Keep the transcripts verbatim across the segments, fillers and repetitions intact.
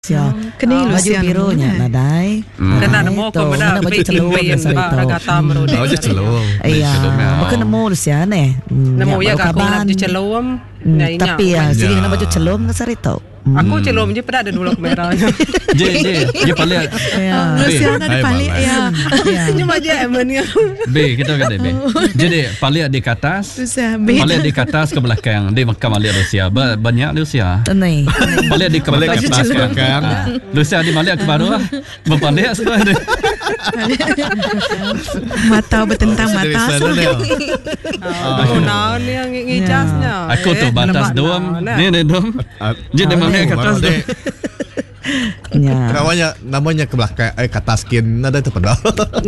Sia. Kena Baju Luciano birunya nadai. Kena nemu ko mana baju celur biasa itu. kata merode. Oh, je celur. Iya, maka nemu Luciano eh. Nemu ya ka ko baju celur. Tapi ya, sini kena baju celur ngasar itu. Aku celur je pada ada dulu merahnya. Je je, je paling. Luciano ada paling ya. Cuma je emennya. B kita kata B. Jadi paling di atas. Paling di atas ke belakang. Di makam Ali Rusia. Banyak Rusia. Tenai. Paling di ke belakang. Rusia di Malaysia ke baru lah. Berpaling semua ada. Mata bertentang mata. Oh, nah ni yang ngijasnya. Aku tu batas dom. Ni ni dom. Jadi mana ke atas tu? Ya. Namanya namanya ke belakang eh ke atas skin ada tu pada.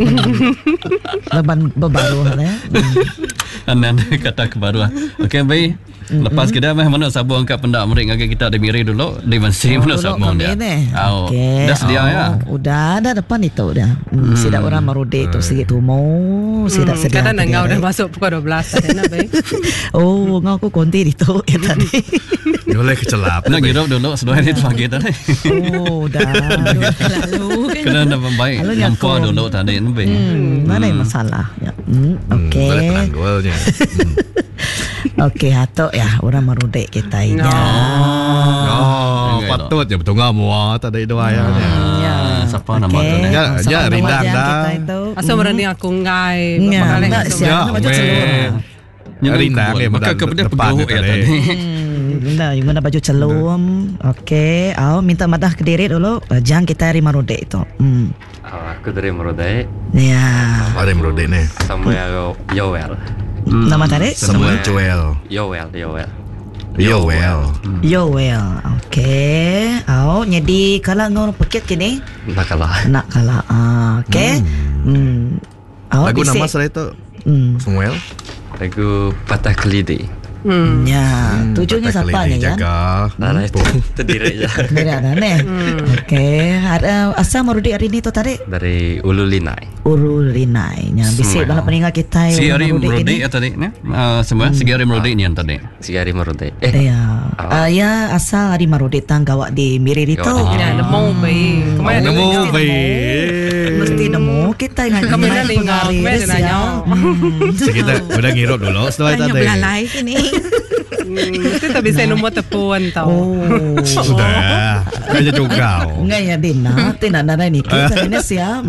Leban berbaru ya. Anan kata ke baru. Okey baik. Lepas kita mah mana sabun angkat pendak merik ngagak kita ada miri dulu di masih mana sabun dia. Oh. Dah sedia ya. Udah ada depan itu dah. Sidak orang marode tu sikit tu mau sidak sedia. Kadang engkau dah masuk pukul dua belas dah baik. Oh, ngau aku konti itu ya tadi. Boleh kecelap. Nak hidup dulu sedoan itu pagi tadi. Oh, dah. Lalu. Kena nak membaik. Nampak dulu tadi ni. Mana yang masalah? Ya. Okey. Boleh penanggualnya. Okey, hatok ya orang marudek kita ini. Oh, patut je betul ngamu tadi itu ayahnya. Ya. Siapa nama tu ni? Ya, ya rindang dah. Asal berani aku ngai. Enggak siapa baju celur. Rindang ni maka kepada pegawai ya tadi. Nah, yang mana baju celur. Okey, au minta madah ke diri dulu. Jang kita hari marudek itu. Hmm. Aku dari Merode. Ya. Ada Merode ni. Samuel Yoel. Hmm. Nama tadi? Samuel Joel. Yoel, Yoel. Yoel. Yoel. Okey. Au jadi kalau ngau paket kini nak kalah. nak kalah. Ah, okey. Hmm. Au Lagu nama saya itu Hmm. Samuel. Lagu Patah Kelidi. Hmm. Ya, tujuannya siapa ni ya? Jaga. Nah, itu terdiri je. Dari ada ni. Okey. Ada asal marudi hari ni tu tadi? Dari Ulu Linai. Uru Linai. Ya, bisik bala peninggal kita. Si Ari Merode ya tadi ni. Semua si Ari Merode ni yang tadi. Si Ari Merode. Eh, Ya. Ah, ya asal Ari marudi tanggawak di Miri itu. Ya, nemu baik. Kemana Nemu baik. Mesti nemu kita ingat Kami dah dengar, kami dah nanya. Kita udah ngirup dulu setelah Tanya tadi. belalai sini. Mesti tak bisa nombor tepuan tau. Oh. Sudah. Kaya juga. Enggak ya Dina, tidak ada ni. Kita ini siap.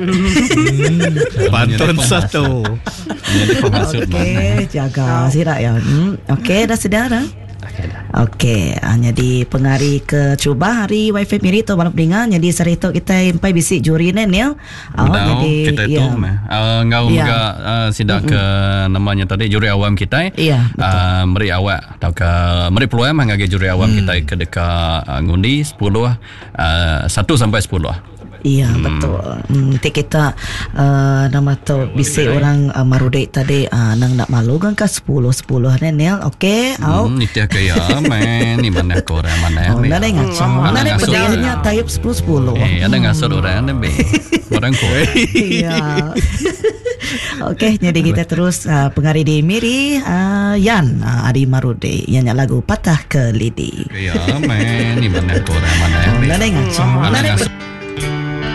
Pantun satu. Jadi pemaksud mana? Okey, jaga sirak ya. Hmm. Okey, dah sedia dah. okey dah. Okey, hanya di pengari ke cuba hari wifi miri tu malam peningan jadi sarito kita impai bisik juri nen ya. Oh, jadi kita itu mah. Ngau Ya. juga uh, sidak ke namanya tadi juri awam kita. Iya, Uh, meri awak atau ke meri peluang mah ngage juri awam kita ke dekat uh, ngundi sepuluh uh, satu sampai sepuluh. Iya hmm. betul. Hmm, nanti kita uh, nama tu bisik orang uh, marudek tadi uh, nang nak malu kan ke sepuluh sepuluh Nenel. Okey, au. Hmm, itu ke ya men ni mana korang mana Oh, me. ada yang ngacau. Ada Ada ngasut pedangnya orang. tayup sepuluh sepuluh. Eh, ada ngasut orang ni be. Orang ko. Iya. Okey, jadi kita terus uh, pengari di Miri uh, Yan uh, Ari Marude yang nyak lagu Patah Kelidi. Ya men ni mana korang mana me. Ada yang ngacau. Ada Ada ngasut.